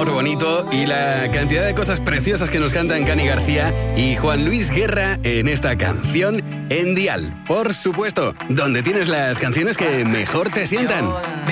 amor bonito y la cantidad de cosas preciosas que nos cantan Cani García y Juan Luis Guerra en esta canción en Dial. Por supuesto, donde tienes las canciones que mejor te sientan.